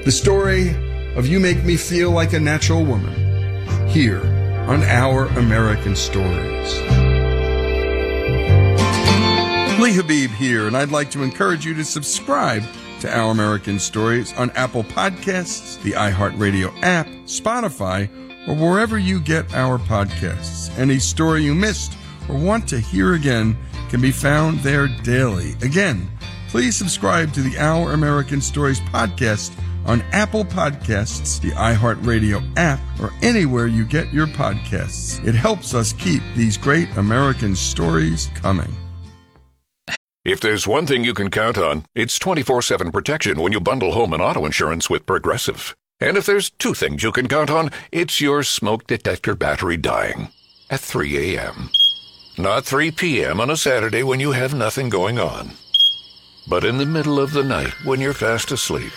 The story of You Make Me Feel Like a Natural Woman, here on Our American Stories. Lee Habib here, and I'd like to encourage you to subscribe to Our American Stories on Apple Podcasts, the iHeartRadio app, Spotify, or wherever you get our podcasts. Any story you missed or want to hear again can be found there daily. Again, please subscribe to the Our American Stories podcast on Apple Podcasts, the iHeartRadio app, or anywhere you get your podcasts. It helps us keep these great American stories coming. If there's one thing you can count on, it's 24/7 protection when you bundle home and auto insurance with Progressive. And if there's two things you can count on, it's your smoke detector battery dying at 3 a.m. Not 3 p.m. on a Saturday when you have nothing going on, but in the middle of the night when you're fast asleep.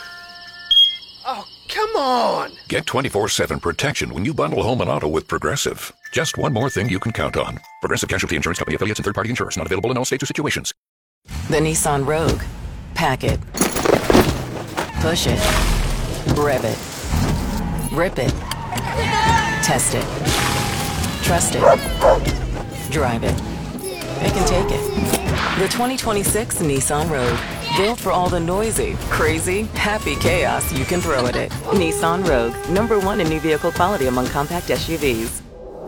Oh, come on! Get 24/7 protection when you bundle home and auto with Progressive. Just one more thing you can count on. Progressive Casualty Insurance Company, affiliates, and third-party insurers. Not available in all states or situations. The Nissan Rogue. Pack it. Push it. Rev it. Rip it. Test it. Trust it. Drive it. It can take it. The 2026 Nissan Rogue. Built for all the noisy, crazy, happy chaos you can throw at it. Nissan Rogue. #1 in new vehicle quality among compact SUVs.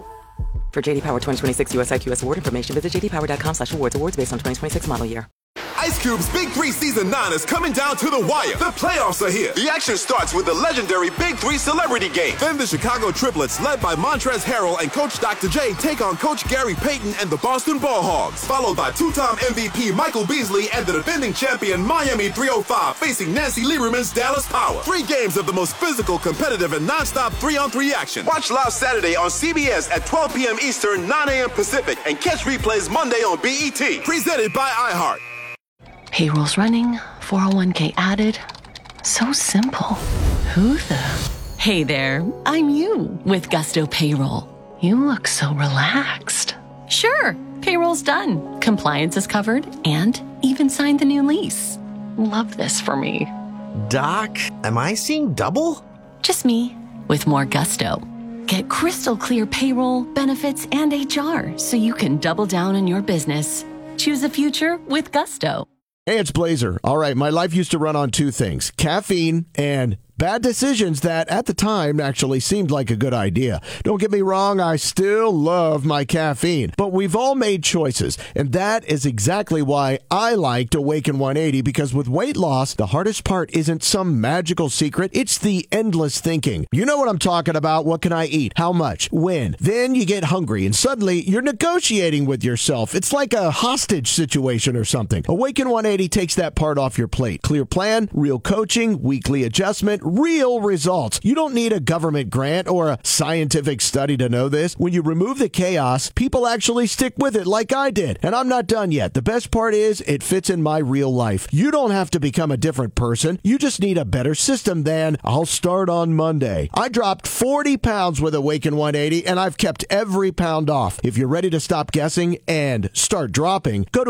For J.D. Power 2026 US IQS award information, visit jdpower.com/awards. Awards based on 2026 model year. Ice Cube's Big 3 Season 9 is coming down to the wire. The playoffs are here. The action starts with the legendary Big 3 Celebrity Game. Then the Chicago Triplets, led by Montrezl Harrell and Coach Dr. J, take on Coach Gary Payton and the Boston Ball Hogs. Followed by two-time MVP Michael Beasley and the defending champion Miami 305 facing Nancy Lieberman's Dallas Power. 3 games of the most physical, competitive, and non-stop 3-on-3 action. Watch live Saturday on CBS at 12 p.m. Eastern, 9 a.m. Pacific, and catch replays Monday on BET. Presented by iHeart. Payroll's running, 401k added. So simple. Who the? Hey there, I'm you with Gusto Payroll. You look so relaxed. Sure, payroll's done. Compliance is covered and even signed the new lease. Love this for me. Doc, am I seeing double? Just me with more Gusto. Get crystal clear payroll, benefits, and HR so you can double down in your business. Choose a future with Gusto. Hey, it's Blazer. All right, my life used to run on 2 things, caffeine and bad decisions that at the time actually seemed like a good idea. Don't get me wrong, I still love my caffeine, but we've all made choices, and that is exactly why I liked Awaken 180, because with weight loss, the hardest part isn't some magical secret, it's the endless thinking. You know what I'm talking about. What can I eat? How much? When? Then you get hungry, and suddenly you're negotiating with yourself. It's like a hostage situation or something. Awaken 180 takes that part off your plate. Clear plan, real coaching, weekly adjustment, real results. You don't need a government grant or a scientific study to know this. When you remove the chaos, people actually stick with it like I did. And I'm not done yet. The best part is it fits in my real life. You don't have to become a different person. You just need a better system than I'll start on Monday. I dropped 40 pounds with Awaken 180 and I've kept every pound off. If you're ready to stop guessing and start dropping, go to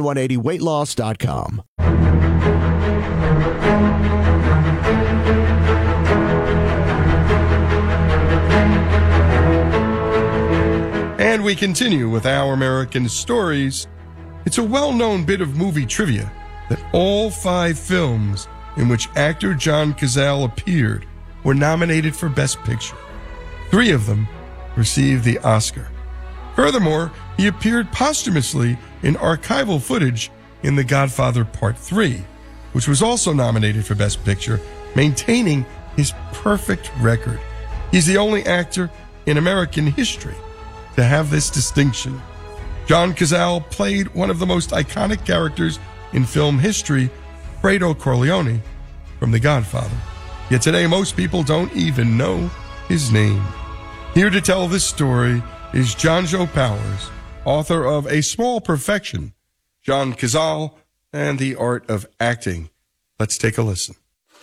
awaken180weightloss.com. And we continue with Our American Stories. It's a well-known bit of movie trivia that all 5 films in which actor John Cazale appeared were nominated for Best Picture. 3 of them received the Oscar. Furthermore, he appeared posthumously in archival footage in The Godfather Part 3, which was also nominated for Best Picture, maintaining his perfect record. He's the only actor in American history to have this distinction. John Cazale played one of the most iconic characters in film history, Fredo Corleone, from The Godfather. Yet today, most people don't even know his name. Here to tell this story is John Joe Powers, author of A Small Perfection, John Cazale, and the Art of Acting. Let's take a listen.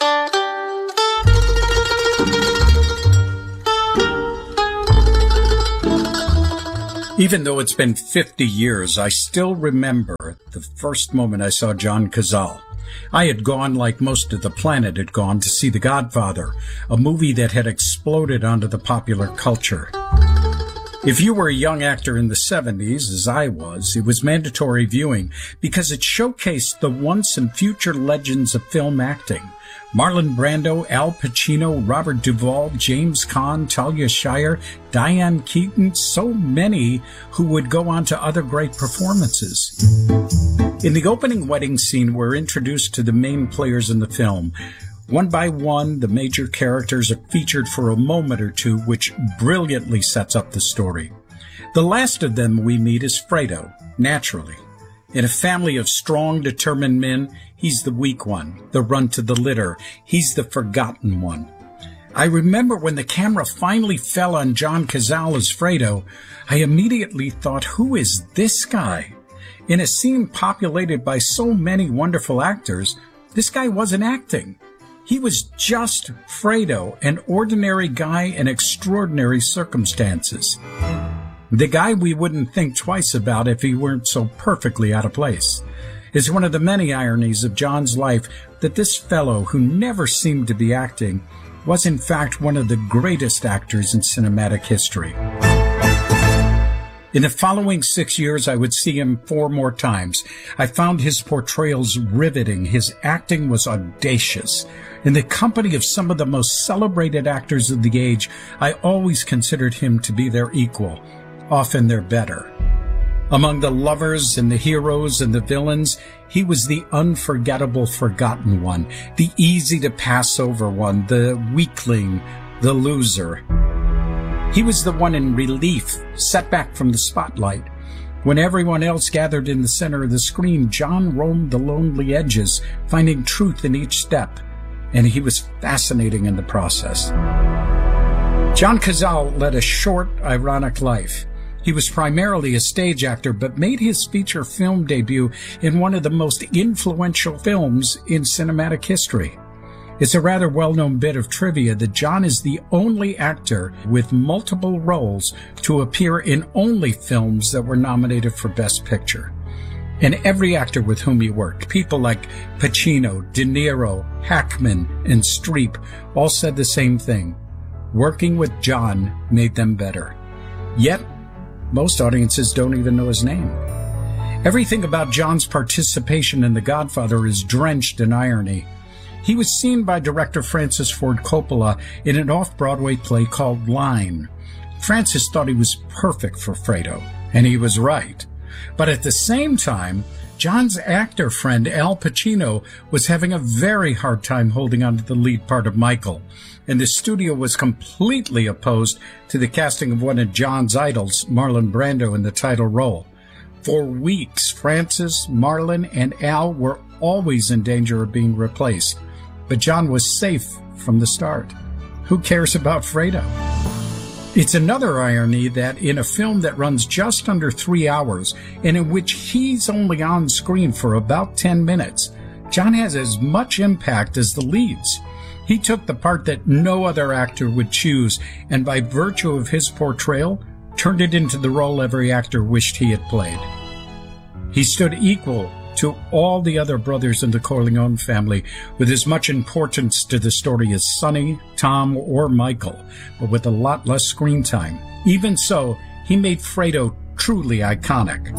Even though it's been 50 years, I still remember the first moment I saw John Cazale. I had gone, like most of the planet had gone, to see The Godfather, a movie that had exploded onto the popular culture. If you were a young actor in the 70s, as I was, it was mandatory viewing because it showcased the once and future legends of film acting. Marlon Brando, Al Pacino, Robert Duvall, James Caan, Talia Shire, Diane Keaton, so many who would go on to other great performances. In the opening wedding scene, we're introduced to the main players in the film. One by one, the major characters are featured for a moment or two, which brilliantly sets up the story. The last of them we meet is Fredo, naturally. In a family of strong, determined men, he's the weak one, the runt of the litter. He's the forgotten one. I remember when the camera finally fell on John Cazale as Fredo, I immediately thought, who is this guy? In a scene populated by so many wonderful actors, this guy wasn't acting. He was just Fredo, an ordinary guy in extraordinary circumstances. The guy we wouldn't think twice about if he weren't so perfectly out of place. It's one of the many ironies of John's life that this fellow, who never seemed to be acting, was in fact one of the greatest actors in cinematic history. In the following 6 years, I would see him 4 more times. I found his portrayals riveting. His acting was audacious. In the company of some of the most celebrated actors of the age, I always considered him to be their equal, often their better. Among the lovers and the heroes and the villains, he was the unforgettable forgotten one, the easy to pass over one, the weakling, the loser. He was the one in relief, set back from the spotlight. When everyone else gathered in the center of the screen, John roamed the lonely edges, finding truth in each step, and he was fascinating in the process. John Cazale led a short, ironic life. He was primarily a stage actor, but made his feature film debut in one of the most influential films in cinematic history. It's a rather well-known bit of trivia that John is the only actor with multiple roles to appear in only films that were nominated for Best Picture. And every actor with whom he worked, people like Pacino, De Niro, Hackman, and Streep, all said the same thing. Working with John made them better. Yet, most audiences don't even know his name. Everything about John's participation in The Godfather is drenched in irony. He was seen by director Francis Ford Coppola in an off-Broadway play called Line. Francis thought he was perfect for Fredo, and he was right. But at the same time, John's actor friend Al Pacino was having a very hard time holding on to the lead part of Michael, and the studio was completely opposed to the casting of one of John's idols, Marlon Brando, in the title role. For weeks, Francis, Marlon, and Al were always in danger of being replaced, but John was safe from the start. Who cares about Fredo? It's another irony that in a film that runs just under 3 hours and in which he's only on screen for about 10 minutes, John has as much impact as the leads. He took the part that no other actor would choose, and by virtue of his portrayal, turned it into the role every actor wished he had played. He stood equal to all the other brothers in the Corleone family, with as much importance to the story as Sonny, Tom, or Michael, but with a lot less screen time. Even so, he made Fredo truly iconic.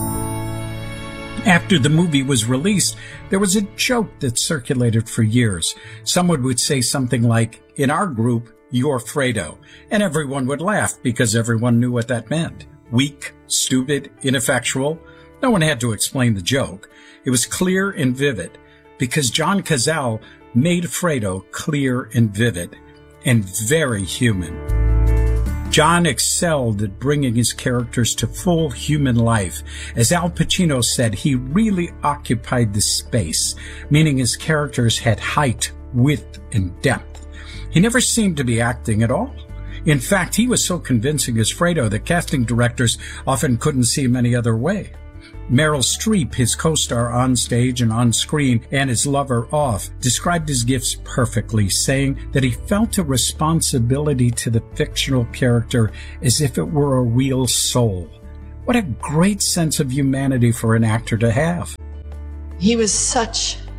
After the movie was released, there was a joke that circulated for years. Someone would say something like, "In our group, you're Fredo," and everyone would laugh because everyone knew what that meant. Weak, stupid, ineffectual. No one had to explain the joke. It was clear and vivid because John Cazale made Fredo clear and vivid and very human. John excelled at bringing his characters to full human life. As Al Pacino said, he really occupied the space, meaning his characters had height, width, and depth. He never seemed to be acting at all. In fact, he was so convincing as Fredo that casting directors often couldn't see him any other way. Meryl Streep, his co-star on stage and on screen, and his lover off, described his gifts perfectly, saying that he felt a responsibility to the fictional character as if it were a real soul. What a great sense of humanity for an actor to have. He was such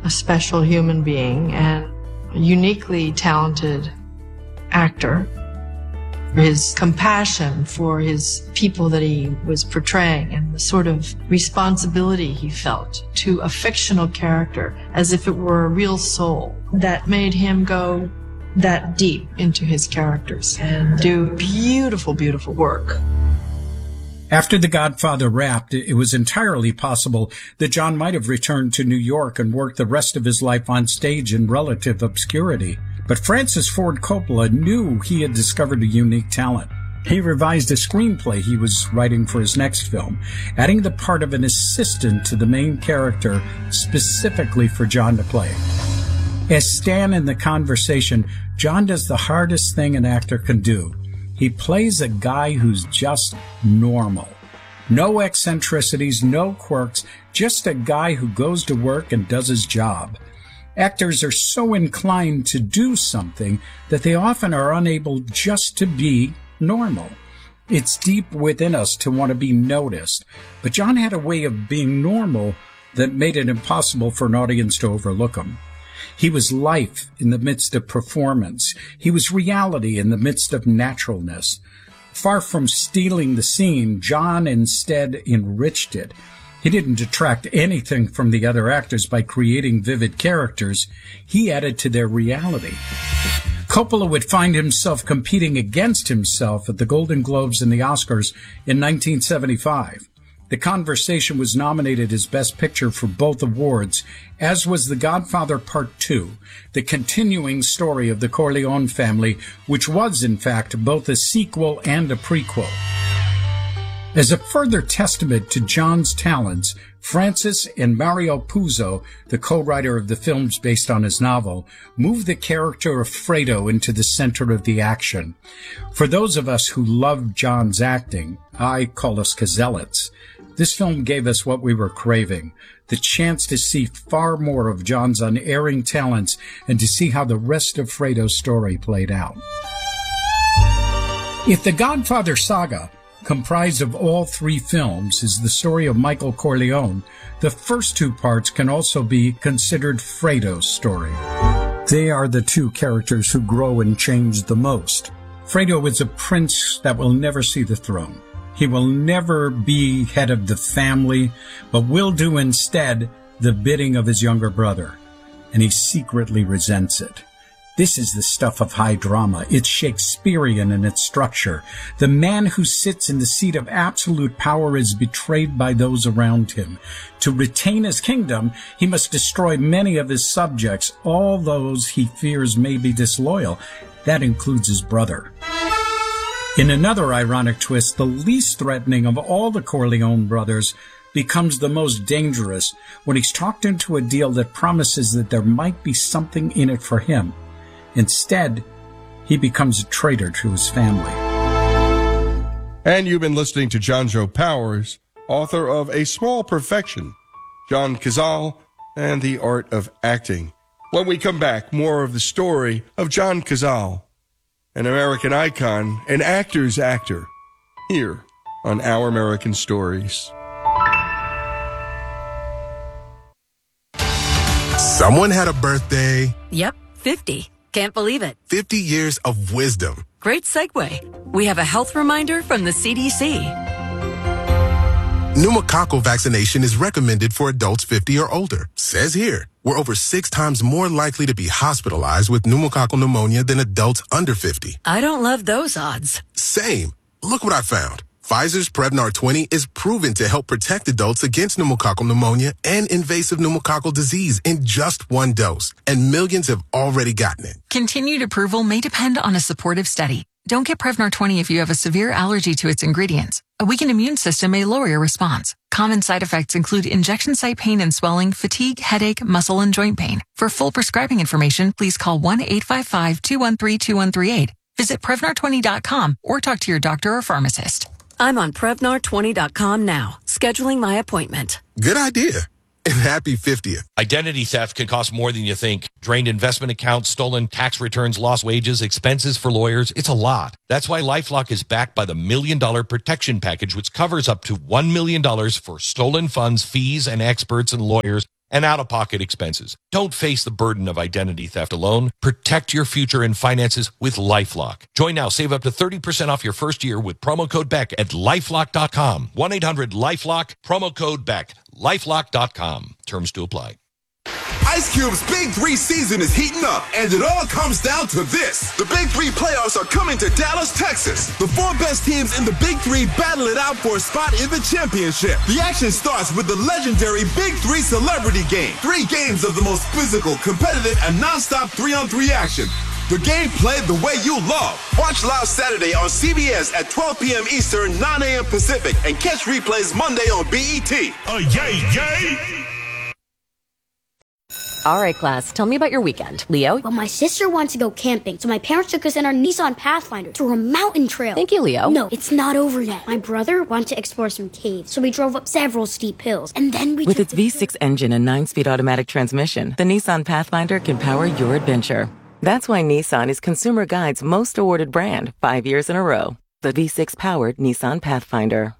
a special human being and a uniquely talented actor. His compassion for his people that he was portraying and the sort of responsibility he felt to a fictional character as if it were a real soul that made him go that deep into his characters and do beautiful, beautiful work. After The Godfather wrapped, it was entirely possible that John might have returned to New York and worked the rest of his life on stage in relative obscurity. But Francis Ford Coppola knew he had discovered a unique talent. He revised a screenplay he was writing for his next film, adding the part of an assistant to the main character specifically for John to play. As Stan in The Conversation, John does the hardest thing an actor can do. He plays a guy who's just normal. No eccentricities, no quirks, just a guy who goes to work and does his job. Actors are so inclined to do something that they often are unable just to be normal. It's deep within us to want to be noticed, but John had a way of being normal that made it impossible for an audience to overlook him. He was life in the midst of performance. He was reality in the midst of naturalness. Far from stealing the scene, John instead enriched it. He didn't detract anything from the other actors by creating vivid characters. He added to their reality. Coppola would find himself competing against himself at the Golden Globes and the Oscars in 1975. The Conversation was nominated as Best Picture for both awards, as was The Godfather Part 2, the continuing story of the Corleone family, which was, in fact, both a sequel and a prequel. As a further testament to John's talents, Francis and Mario Puzo, the co-writer of the films based on his novel, moved the character of Fredo into the center of the action. For those of us who loved John's acting, I call us Cazelots, this film gave us what we were craving, the chance to see far more of John's unerring talents and to see how the rest of Fredo's story played out. If the Godfather saga, comprised of all three films, is the story of Michael Corleone, the first two parts can also be considered Fredo's story. They are the two characters who grow and change the most. Fredo is a prince that will never see the throne. He will never be head of the family, but will do instead the bidding of his younger brother, and he secretly resents it. This is the stuff of high drama. It's Shakespearean in its structure. The man who sits in the seat of absolute power is betrayed by those around him. To retain his kingdom, he must destroy many of his subjects, all those he fears may be disloyal. That includes his brother. In another ironic twist, the least threatening of all the Corleone brothers becomes the most dangerous when he's talked into a deal that promises that there might be something in it for him. Instead, he becomes a traitor to his family. And you've been listening to John Joe Powers, author of A Small Perfection, John Cazale, and the Art of Acting. When we come back, more of the story of John Cazale, an American icon, an actor's actor, here on Our American Stories. Someone had a birthday. Yep, 50. Can't believe it. 50 years of wisdom. Great segue. We have a health reminder from the CDC. Pneumococcal vaccination is recommended for adults 50 or older. Says here, we're over 6 times more likely to be hospitalized with pneumococcal pneumonia than adults under 50. I don't love those odds. Same. Look what I found. Pfizer's Prevnar 20 is proven to help protect adults against pneumococcal pneumonia and invasive pneumococcal disease in just 1 dose. And millions have already gotten it. Continued approval may depend on a supportive study. Don't get Prevnar 20 if you have a severe allergy to its ingredients. A weakened immune system may lower your response. Common side effects include injection site pain and swelling, fatigue, headache, muscle, and joint pain. For full prescribing information, please call 1-855-213-2138. Visit Prevnar20.com or talk to your doctor or pharmacist. I'm on Prevnar20.com now, scheduling my appointment. Good idea. And happy 50th. Identity theft can cost more than you think. Drained investment accounts, stolen tax returns, lost wages, expenses for lawyers. It's a lot. That's why LifeLock is backed by the $1 Million Protection Package, which covers up to $1 million for stolen funds, fees, and experts and lawyers and out-of-pocket expenses. Don't face the burden of identity theft alone. Protect your future and finances with LifeLock. Join now. Save up to 30% off your first year with promo code BECK at LifeLock.com. 1-800-LifeLock, promo code BECK. LifeLock.com. Terms to apply. Ice Cube's Big 3 season is heating up, and it all comes down to this. The Big 3 playoffs are coming to Dallas, Texas. The 4 best teams in the Big 3 battle it out for a spot in the championship. The action starts with the legendary Big 3 Celebrity Game. 3 games of the most physical, competitive, and non-stop 3-on-3 action. The game played the way you love. Watch live Saturday on CBS at 12 p.m. Eastern, 9 a.m. Pacific, and catch replays Monday on BET. Yay! All right, class, tell me about your weekend. Leo? Well, my sister wants to go camping, so my parents took us in our Nissan Pathfinder through a mountain trail. Thank you, Leo. No, it's not over yet. My brother wanted to explore some caves, so we drove up several steep hills, and then we With its V6 engine and 9-speed automatic transmission, the Nissan Pathfinder can power your adventure. That's why Nissan is Consumer Guide's most awarded brand 5 years in a row. The V6-powered Nissan Pathfinder.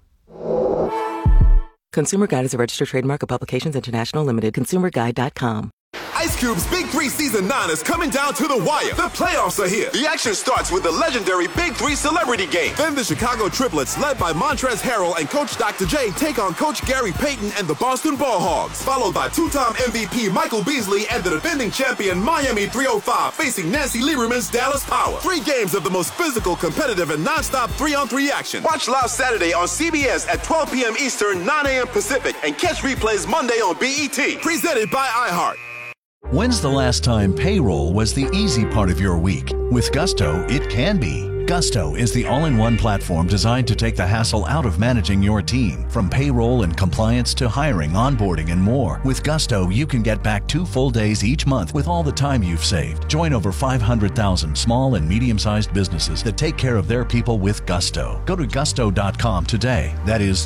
Consumer Guide is a registered trademark of Publications International Limited. ConsumerGuide.com. Ice Cube's Big 3 Season 9 is coming down to the wire. The playoffs are here. The action starts with the legendary Big 3 Celebrity Game. Then the Chicago Triplets, led by Montrezl Harrell and Coach Dr. J, take on Coach Gary Payton and the Boston Ball Hogs. Followed by two-time MVP Michael Beasley and the defending champion Miami 305 facing Nancy Lieberman's Dallas Power. 3 games of the most physical, competitive, and non-stop 3-on-3 action. Watch live Saturday on CBS at 12 p.m. Eastern, 9 a.m. Pacific, and catch replays Monday on BET. Presented by iHeart. When's the last time payroll was the easy part of your week? With Gusto, it can be. Gusto is the all-in-one platform designed to take the hassle out of managing your team. From payroll and compliance to hiring, onboarding, and more. With Gusto, you can get back 2 full days each month with all the time you've saved. Join over 500,000 small and medium-sized businesses that take care of their people with Gusto. Go to gusto.com today. That is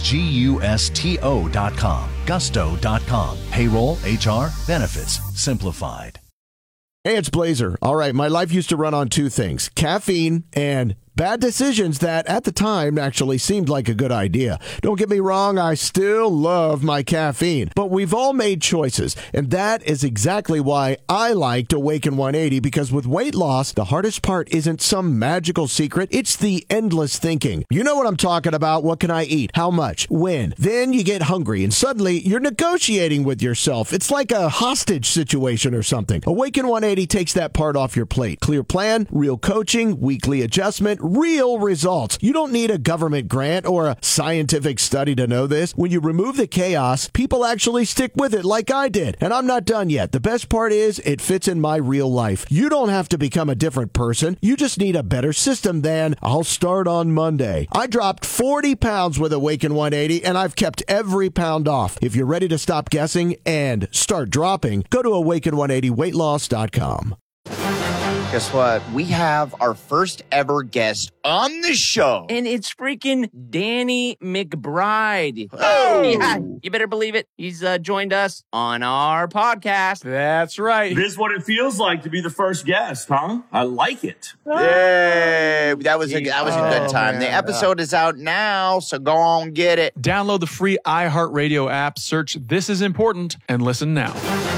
Gusto.com. Gusto.com. Payroll, HR, benefits, simplified. Hey, it's Blazer. All right, my life used to run on 2 things, caffeine and bad decisions that at the time actually seemed like a good idea. Don't get me wrong, I still love my caffeine, but we've all made choices, and that is exactly why I liked Awaken 180, because with weight loss, the hardest part isn't some magical secret, it's the endless thinking. You know what I'm talking about. What can I eat? How much? When? Then you get hungry, and suddenly you're negotiating with yourself. It's like a hostage situation or something. Awaken 180 takes that part off your plate. Clear plan, real coaching, weekly adjustment, real results. You don't need a government grant or a scientific study to know this. When you remove the chaos, people actually stick with it like I did. And I'm not done yet. The best part is it fits in my real life. You don't have to become a different person. You just need a better system than I'll start on Monday. I dropped 40 pounds with Awaken 180 and I've kept every pound off. If you're ready to stop guessing and start dropping, go to awaken180weightloss.com. Guess what? We have our first ever guest on the show. And it's freaking Danny McBride. Oh! Yeah, you better believe it. He's joined us on our podcast. That's right. This is what it feels like to be the first guest, huh? I like it. Yay! That was a good time. Man. The episode is out now, so go on, get it. Download the free iHeartRadio app, search This Is Important, and listen now.